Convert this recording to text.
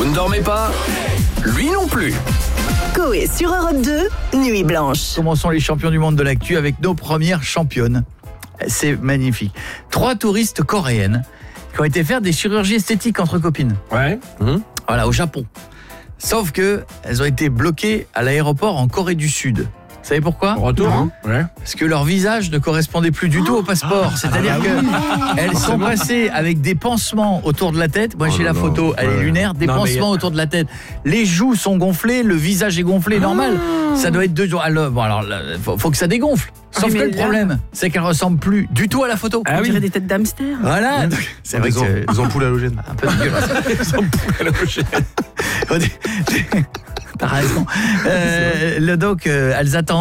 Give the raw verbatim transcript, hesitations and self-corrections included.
Vous ne dormez pas? Lui non plus. Coé sur Europe deux, Nuit Blanche. Commençons les champions du monde de l'actu avec nos premières championnes. C'est magnifique. Trois touristes coréennes qui ont été faire des chirurgies esthétiques entre copines. Ouais. Mmh. Voilà, au Japon. Sauf que elles ont été bloquées à l'aéroport en Corée du Sud. Vous savez pourquoi? Retour, hein? Ouais. Parce que leur visage ne correspondait plus du tout au passeport. Ah, C'est-à-dire ah, bah qu'elles oui. sont passées avec des pansements autour de la tête. Moi, oh j'ai la photo, elle ouais. est lunaire. Des non, pansements a... autour de la tête. Les joues sont gonflées, le visage est gonflé, ah. normal. Ça doit être deux jours. Alors, bon, alors, faut, faut que ça dégonfle. Sauf oui, que le là... problème, c'est qu'elle ressemble plus du tout à la photo. Ah, on dirait oui. des têtes d'hamster. Voilà. Mmh. C'est vrai que des ampoules halogènes. Un peu dégueulasse. Des ampoules halogènes. T'as raison. Euh, le donc, euh, elles attendent.